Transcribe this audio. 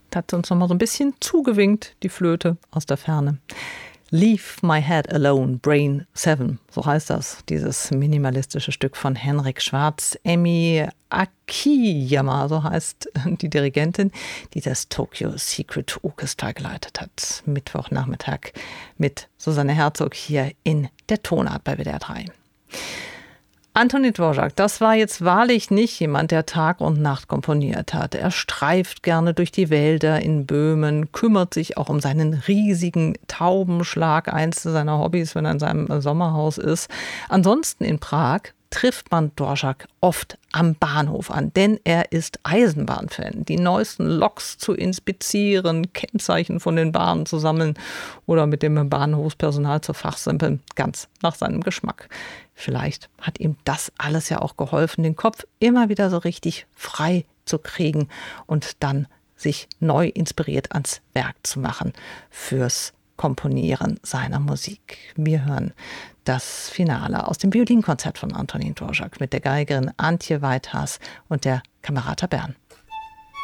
hat uns noch mal so ein bisschen zugewinkt, die Flöte aus der Ferne. Leave My Head Alone, Brain 7, so heißt das, dieses minimalistische Stück von Henrik Schwarz. Emi Akiyama, so heißt die Dirigentin, die das Tokyo Secret Orchestra geleitet hat. Mittwochnachmittag mit Susanne Herzog hier in der Tonart bei WDR 3. Antonín Dvořák, das war jetzt wahrlich nicht jemand, der Tag und Nacht komponiert hat. Er streift gerne durch die Wälder in Böhmen, kümmert sich auch um seinen riesigen Taubenschlag, eins seiner Hobbys, wenn er in seinem Sommerhaus ist. Ansonsten in Prag trifft man Dvořák oft am Bahnhof an, denn er ist Eisenbahnfan. Die neuesten Loks zu inspizieren, Kennzeichen von den Bahnen zu sammeln oder mit dem Bahnhofspersonal zu fachsimpeln, ganz nach seinem Geschmack. Vielleicht hat ihm das alles ja auch geholfen, den Kopf immer wieder so richtig frei zu kriegen und dann sich neu inspiriert ans Werk zu machen fürs Komponieren seiner Musik. Wir hören das Finale aus dem Violinkonzert von Antonín Dvořák mit der Geigerin Antje Weithas und der Camerata Bern.